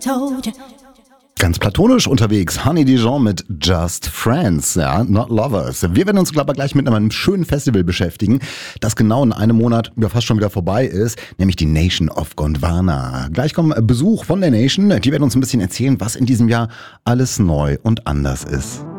Told you. Ganz platonisch unterwegs, Honey Dijon mit Just Friends, ja, not Lovers. Wir werden uns aber gleich mit einem schönen Festival beschäftigen, das genau in einem Monat fast schon wieder vorbei ist, nämlich die Nation of Gondwana. Gleich kommt Besuch von der Nation, die werden uns ein bisschen erzählen, was in diesem Jahr alles neu und anders ist.